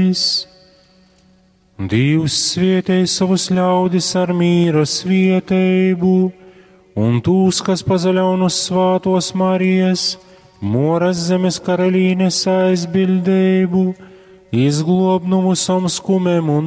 mēs. Dievs svietēja savus ļaudis ar mīra svietējumu, un tūs, kas pazaļaunus svātos Marijas, moras zemes karalīnes aizbildējumu, izglobnumu sam skumem un